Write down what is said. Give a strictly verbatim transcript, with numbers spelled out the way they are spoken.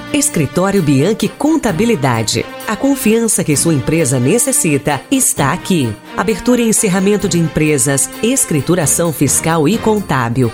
Escritório Bianchi Contabilidade. A confiança que sua empresa necessita está aqui. Abertura e encerramento de empresas, escrituração fiscal e contábil,